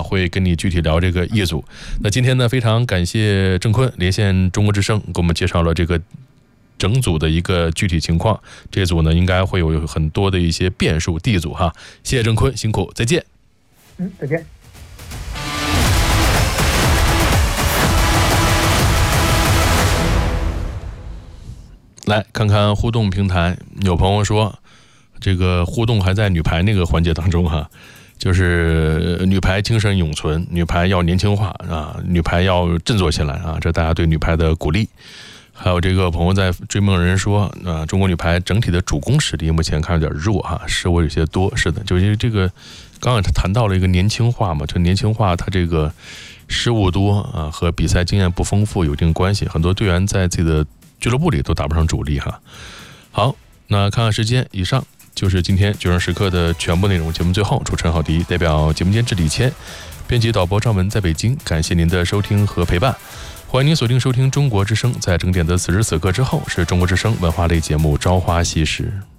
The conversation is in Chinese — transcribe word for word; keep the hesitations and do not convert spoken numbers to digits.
啊，会跟你具体聊这个一组。那今天呢，非常感谢郑坤连线中国之声，给我们介绍了这个整组的一个具体情况。这组呢，应该会有很多的一些变数 D 组哈。谢谢郑坤，辛苦，再见。 嗯，再见。 来看看互动平台，有朋友说这个互动还在女排那个环节当中哈，就是女排精神永存，女排要年轻化啊，女排要振作起来啊，这大家对女排的鼓励。还有这个朋友在追梦人说啊，中国女排整体的主攻实力目前看有点弱哈，失误有些多。是的，就是这个刚刚谈到了一个年轻化嘛，这年轻化它这个失误多啊，和比赛经验不丰富有一定关系，很多队员在自己的俱乐部里都打不上主力哈。好，那看看时间，以上就是今天九人时刻的全部内容。节目最后，主持人郝迪代表节目监制李谦，编辑导播赵文在北京，感谢您的收听和陪伴。欢迎您锁定收听中国之声，在整点的此时此刻之后是中国之声文化类节目《朝花夕拾》。